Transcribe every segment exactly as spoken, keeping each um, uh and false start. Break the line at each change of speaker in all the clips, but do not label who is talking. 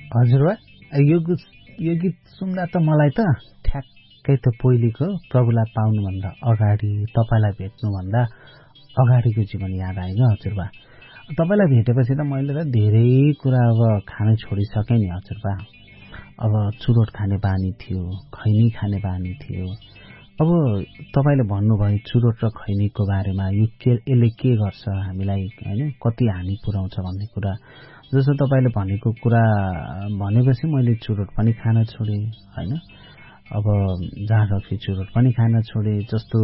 हजुरबा यो गीत यो गीत सुन्दा त मलाई त ठ्याक्कै त पहिलेको प्रभुलाई पाउनुभन्दा अगाडि तपाईँलाई भेट्नुभन्दा अगाडिको जीवन याद आयो हजुरबा। तपाईँलाई भेटेपछि त मैले त धेरै कुरा अब खान छोडिसकेँ नि हजुरबा। अब चुरोट खाने बानी थियो, खैनी खाने बानी थियो। अब तपाईँले भन्नुभयो चुरोट र खैनीको बारेमा, यो के यसले के गर्छ हामीलाई, होइन, कति हानि पुर्याउँछ भन्ने कुरा। जस्तो तपाईँले भनेको कुरा भनेपछि मैले चुरोट पनि खान छोडेँ, होइन। अब जाँड रक्सी चुरोट पनि खान छोडेँ। जस्तो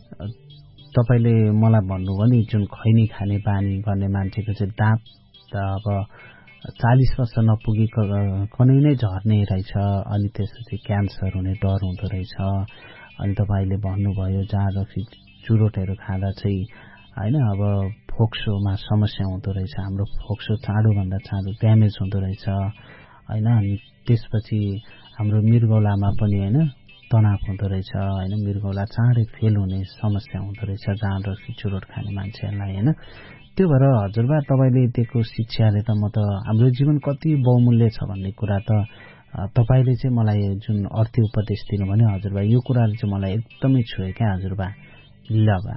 तपाईँले मलाई भन्नुभयो नि, जुन खैनी खाने बानी गर्ने मान्छेको चाहिँ दाँत त अब चालिस वर्ष नपुगेको कुनै नै झर्ने रहेछ, अनि त्यसपछि क्यान्सर हुने डर हुँदो रहेछ। अनि तपाईँले भन्नुभयो जाँड रक्सी चुरोटहरू खाँदा चाहिँ, होइन, अब फोक्सोमा समस्या हुँदो रहेछ, हाम्रो फोक्सो चाँडोभन्दा चाँडो ड्यामेज हुँदो रहेछ, होइन। अनि त्यसपछि हाम्रो मृगौलामा पनि, होइन, तनाव हुँदो रहेछ, होइन, मृगौला चाँडै फेल हुने समस्या हुँदो रहेछ जाँड रक्सी चुरोट खाने मान्छेहरूलाई, होइन। त्यो भएर हजुरबा तपाईँले दिएको शिक्षाले त म त हाम्रो जीवन कति बहुमूल्य छ भन्ने कुरा त तपाईँले चाहिँ मलाई जुन अर्थी उपदेश दिनुभयो हजुरबा, यो कुराले चाहिँ मलाई एकदमै छुयो क्या हजुरबा। ल बा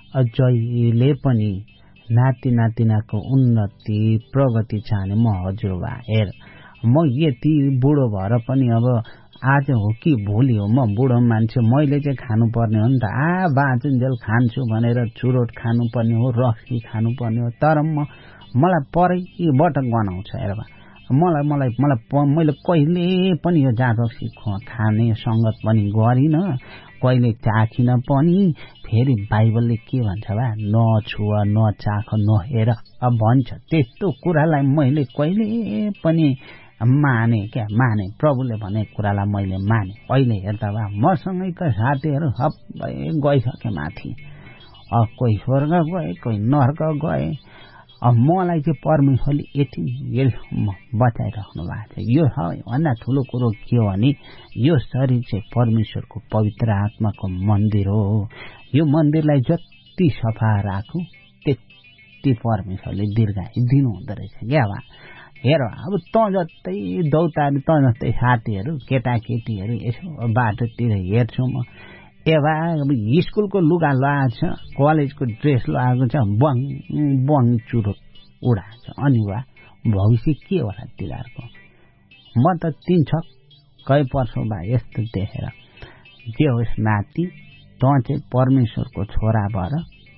जहिले पनि नाति नातिनाको उन्नति प्रगति चाहने म हजुरबा। हेर, म यति बुढो भएर पनि अब आज हो कि भोलि हो म बुढो मान्छे, मैले चाहिँ खानुपर्ने हो नि त। आ बाँचुन्जेल खान्छु भनेर चुरोट खानुपर्ने हो, रक्सी खानुपर्ने हो। तर म मलाई परैबाट गनाउँछ। हेर मलाई मलाई मलाई मैले कहिले पनि यो जाँड रक्सी खाने सङ्गत पनि गरिनँ, कहिले चाखिन पनि। फेरि बाइबलले के भन्छ बा, नछुव नचाख नहेर भन्छ। त्यस्तो कुरालाई मैले कहिले पनि माने क्या, माने। प्रभुले भने कुरालाई मैले माने। अहिले हेर्दा बा मसँगैका साथीहरू सबै गइसके माथि, कोही स्वर्ग गए, कोही नर्क गए। अब मलाई चाहिँ परमेश्वरले यति बेलसम्म बचाइराख्नु भएको छ। यो सबैभन्दा ठुलो कुरो के हो भने यो शरीर चाहिँ परमेश्वरको पवित्र आत्माको मन्दिर हो। यो मन्दिरलाई जति सफा राखौँ त्यति परमेश्वरले दीर्घायु दिनु हुँदो रहेछ क्या। हेर, अब त जस्तै दौताहरू, त जस्तै साथीहरू, केटाकेटीहरू यसो बाटोतिर हेर्छु म, एभा अब स्कुलको लुगा लगाएको छ, कलेजको ड्रेस लगाएको छ, बङ बङ चुरोट उडाएको छ। अनि वा भविष्य के होला तिनीहरूको? म त तिन छक्कै पर्छु बा यस्तो देखेर। जे होस् नाति, त चाहिँ परमेश्वरको छोरा भएर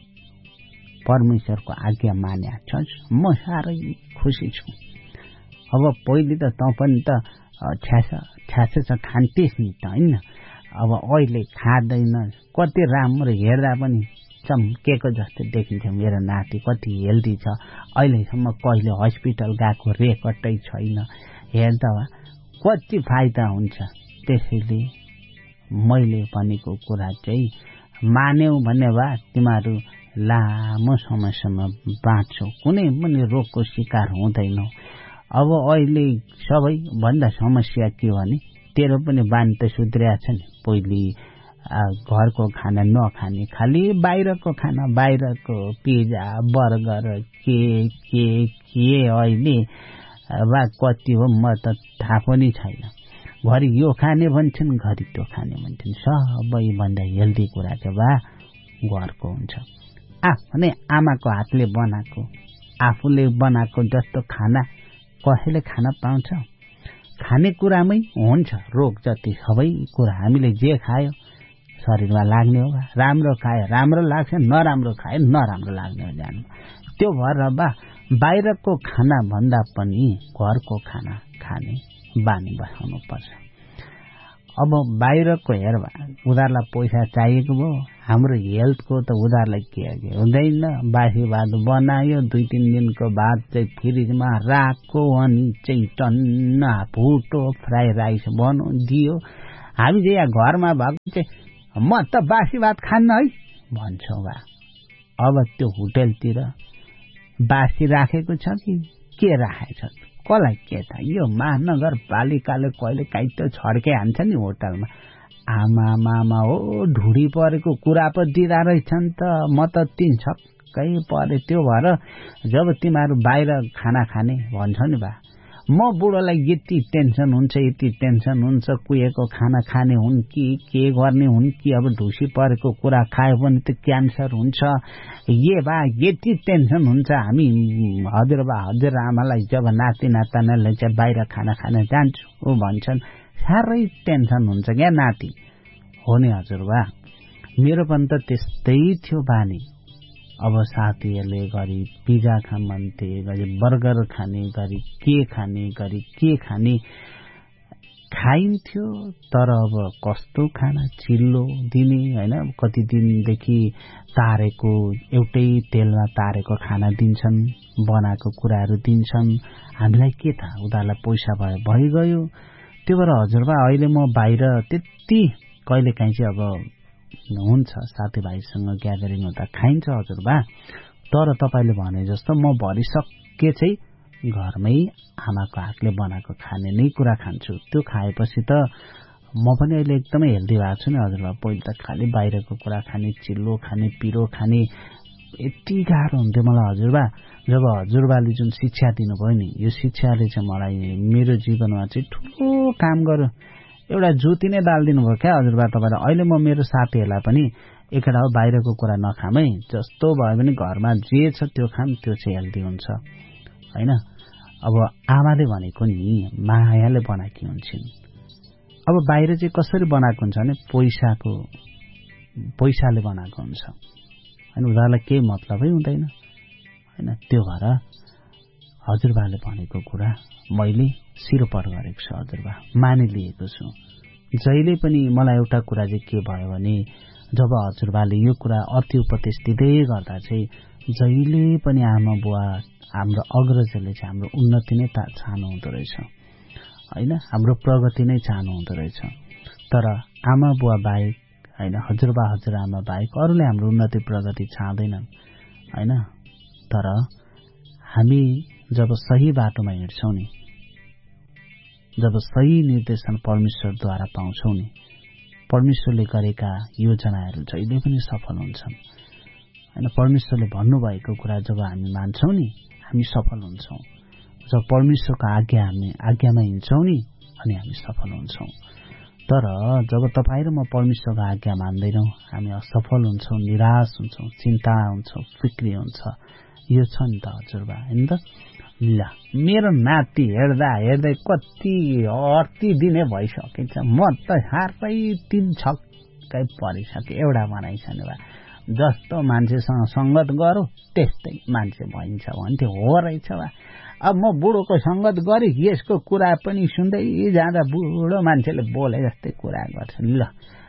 परमेश्वरको आज्ञा मान्या छस्, म साह्रै खुसी छु। अब पहिले त त पनि त छ्यास छ्यास खान्थेस् नि त, होइन। अब अहिले खाँदैन। कति राम्रो, हेर्दा पनि चम्केको जस्तो देखिन्छ मेरो नाति, कति हेल्दी छ। अहिलेसम्म कहिले हस्पिटल गएको रेकर्डै छैन। हेर्दा कति फाइदा हुन्छ। त्यसैले मैले भनेको कुरा चाहिँ मान्यौ भने भए तिमीहरू लामो समयसम्म बाँच्छौ, कुनै पनि रोगको शिकार हुँदैनौ। अब अहिले सबैभन्दा समस्या के भने तेरो पनि बानी त सुध्रिया छ नि। पहिले घरको खाना नखाने, खालि बाहिरको खाना, बाहिरको पिज्जा बर्गर के के के अहिले वा कति हो म त थाहा पनि छैन। घरि यो खाने भन्छन्, घरि त्यो खाने भन्छन्। सबैभन्दा हेल्दी कुरा चाहिँ बा घरको हुन्छ। आफ्नै आमाको हातले बनाएको, आफूले बनाएको जस्तो खाना कसैले खान पाउँछ? खानेकुरामै हुन्छ रोग जति सबै कुरा। हामीले जे खायो शरीरमा लाग्ने हो। राम्रो खायो राम्रो लाग्छ, नराम्रो खायो नराम्रो लाग्ने हो जानु। त्यो भएर बा बाहिरको खाना भन्दा पनि घरको खाना खाने बानी बसाउनु पर्छ। अब बाहिरको हेर्दा उनीहरूलाई पैसा चाहिएको भयो, हाम्रो हेल्थको त उनीहरूलाई के हुँदैन। बासी भात बनायो, दुई तिन दिनको भात चाहिँ फ्रिजमा राखो, अनि चाहिँ टन्न भुटो फ्राई राइस बनाउ दियो। हामी चाहिँ यहाँ घरमा भएको चाहिँ म त बासी भात खान्न है भन्छौँ बा। अब त्यो होटेलतिर बासी राखेको छ कि के राखेको छ, कसलाई के थाहा। यो महानगरपालिकाले कहिले काहीँ त छड्के हान्छ नि होटलमा। आमा मामा हो ढुडी परेको कुरा पो दिँदा रहेछन् त। म त तिन छक्कै परे। त्यो भएर जब तिमीहरू बाहिर खाना खाने भन्छौ नि बा, म बुढोलाई यति टेन्सन हुन्छ यति टेन्सन हुन्छ कुहेको खाना खाने हुन् कि के गर्ने हुन् कि अब ढुसी परेको कुरा खायो भने त क्यान्सर हुन्छ ये बा यति टेन्सन हुन्छ हामी हजुरबा हजुरआमालाई जब नाति नातिनाले चाहिँ बाहिर खाना खान जान्छु भन्छन् साह्रै टेन्सन हुन्छ क्या नाति हो नि हजुरबा मेरो पनि त त्यस्तै थियो बानी अब साथीहरूले गरी पिज्जा खान भन्थे गरी बर्गर खाने गरी के खाने गरी के खाने खाइन्थ्यो तर अब कस्तो खाना चिल्लो दिने हैन कति दिनदेखि तारेको एउटै तेलमा तारेको खाना दिन्छन् बनाएको कुराहरू दिन्छन् हामीलाई के थाहा उनीहरूलाई पैसा भए भइगयो त्यो भएर हजुरबा अहिले म बाहिर त्यति कहिलेकाहीँ चाहिँ अब हुन्छ साथीभाइसँग ग्यादरिङ हुँदा खाइन्छ हजुरबा तर तपाईले भने जस्तो म भरिसके चाहिँ घरमै आमाको हातले बनाएको खाने नै कुरा खान्छु त्यो खाएपछि त म पनि अहिले एकदमै हेल्दी भएको छु नि हजुरबा पहिले त खालि बाहिरको कुरा खाने चिल्लो खाने पिरो खाने यति गाह्रो हुन्थ्यो मलाई हजुरबा जब हजुरबाले जुन शिक्षा दिनुभयो नि यो शिक्षाले चाहिँ मलाई मेरो जीवनमा चाहिँ ठुलो काम गर्यो एउटा ज्योति नै डालिदिनु भयो क्या हजुरबा तपाईलाई अहिले म मेरो साथीहरूलाई पनि एकटा हो बाहिरको कुरा नखामै जस्तो भयो भने घरमा जे छ त्यो खाम त्यो चाहिँ हेल्दी हुन्छ हैन अब आमाले भनेको नि मायाले बनाएकी हुन्छन् अब बाहिर चाहिँ कसरी बनाएको हुन्छ भने पैसाको पैसाले बनाएको हुन्छ हैन उनीहरूलाई केही मतलबै हुँदैन हैन त्यो भएर हजुरबाले भनेको कुरा मैले सिरोपर गरेको छु हजुरबा मानिलिएको छु जहिले पनि मलाई एउटा कुरा चाहिँ के भयो भने जब हजुरबाले यो कुरा अति उपदेश दिँदै गर्दा चाहिँ जहिले पनि आमा बुवा हाम्रो अग्रजले चाहिँ हाम्रो उन्नति नै चाहनु हुँदो रहेछ हैन हाम्रो प्रगति नै चाहनु हुँदो रहेछ तर आमा बुवा बाहेक हैन हजुरबा हजुरआमा बाहेक अरूले हाम्रो उन्नति प्रगति चाहदैनन् हैन तर हामी जब सही बाटोमा हिँड्छौं नि जब सही निर्देशन परमेश्वरद्वारा पाउँछौं नि परमेश्वरले गरेका योजनाहरू जहिले पनि सफल हुन्छन् हैन परमेश्वरले भन्नुभएको कुरा जब हामी मान्छौं नि हामी सफल हुन्छौं जब परमेश्वरको आज्ञा हामी आज्ञामा हिँड्छौं नि अनि हामी सफल हुन्छौं तर जब तपाई र म परमेश्वरको आज्ञा मान्दैनौं हामी असफल हुन्छौं निराश हुन्छौं चिन्ता हुन्छौं फिक्री हुन्छ यो छ नि त हजुरबा हैन त ल मेरो नाति हेर्दा हेर्दै कति अति दिने भइसकेछ म त हारै तीन छक्कै परिसके एउटा बनाइछन् बा जस्तो मान्छेसँग संगत गरौ त्यस्तै मान्छे भइन्छ भन्थ्यो हो रहेछ बा अब म बुढोको संगत गरी यसको कुरा पनि सुन्दै जाँदा बुढो मान्छेले बोले जस्तै कुरा गर्छ ल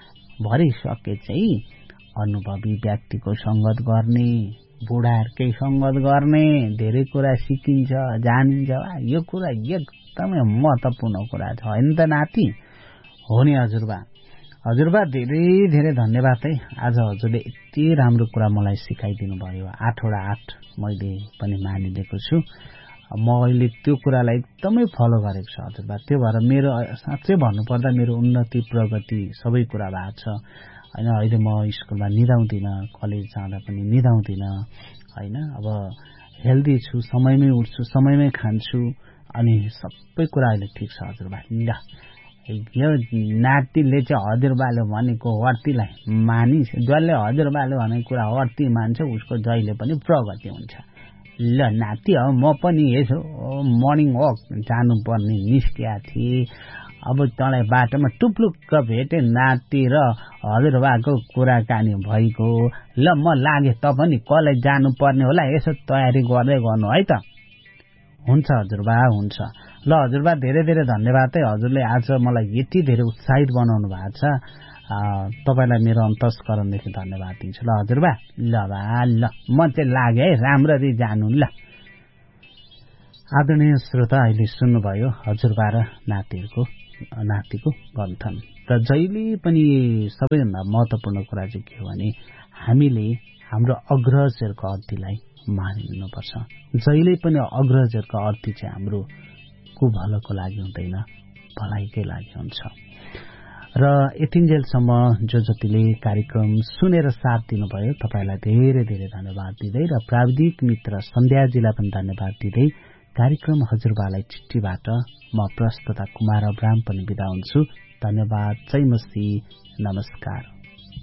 भरिसके चाहिँ अनुभवी व्यक्तिको संगत गर्ने बुढाहरुकै संगत गर्ने धेरै कुरा सिकिन्छ जानिन्छ यो कुरा एकदमै महत्त्वपूर्ण कुरा छ हैन त नाति हो नि हजुरबा हजुरबा धेरै धेरै धन्यवाद है आज हजुरले यति राम्रो कुरा मलाई सिकाइदिनु भयो आठवटा आठ मैले पनि मानिदिएको छु म अहिले त्यो कुरालाई एकदमै फलो गरेको छु हजुरबा त्यो भएर मेरो साच्चै भन्नुपर्दा मेरो उन्नति प्रगति सबै कुरा भएको छ हैन अहिले म स्कुलमा निदाउँदिन कलेज जाँदा पनि निदाउँदिन हैन अब हेल्दी छु समयमै उठ्छु समयमै खान्छु अनि सबै कुरा अहिले ठीक छ हजुरबा ल यो नातिले चाहिँ हजुरबाले भनेको वर्तीलाई मानिस जसले हजुरबाले भनेको कुरा वर्ती मान्छ उसको जहिले पनि प्रगति हुन्छ ल नाति अब म पनि यसो मर्निङ वक जानुपर्ने निस्किया थिए अब तँलाई बाटोमा टुप्लुक्क भेटे नाति र हजुरबाको कुराकानी भएको ल म लागे त पनि कलेज जानुपर्ने होला यसो तयारी गर्दै गर्नु है त हुन्छ हजुरबा हुन्छ ल हजुरबा धेरै धेरै धन्यवाद है हजुरले आज मलाई यति धेरै उत्साहित बनाउनु भएको छ तपाईलाई मेरो अन्तस्करणदेखि धन्यवाद दिन्छु ल हजुरबा ल बा ल म चाहिँ लागे है राम्ररी जानु ल आदरणीय श्रोता अहिले सुन्नुभयो हजुरबा र नातिहरुको नातिको गन्थन र जहिले पनि सबैभन्दा महत्त्वपूर्ण कुरा चाहिँ के हो भने हामीले हाम्रो अग्रजहरुको अर्थीलाई मानिनुपर्छ जहिले पनि अग्रजहरुको अर्थी चाहिँ हाम्रो को भलोको लागि हुँदैन भलाइकै लागि हुन्छ र यतिन्जेलसम्म जो जतिले कार्यक्रम सुनेर साथ दिनुभयो तपाईलाई धेरै धेरै धन्यवाद दिँदै र प्राविधिक मित्र सन्ध्याजीलाई पनि धन्यवाद दिँदै कार्यक्रम हजुरबालाई चिट्ठीबाट म प्रस्तुता कुमार अब्राम पनि बिदा हुन्छु। धन्यवाद। जय मसी। नमस्कार।